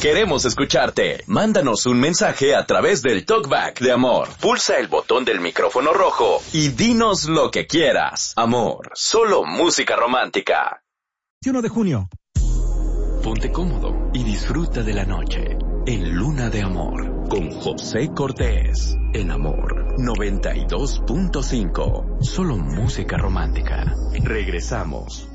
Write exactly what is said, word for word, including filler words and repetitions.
Queremos escucharte. Mándanos un mensaje a través del Talkback de Amor. Pulsa el botón del micrófono rojo y dinos lo que quieras. Amor, solo música romántica. veintiuno de junio. Ponte cómodo y disfruta de la noche en Luna de Amor con José Cortés. En Amor noventa y dos punto cinco. Solo música romántica. Regresamos.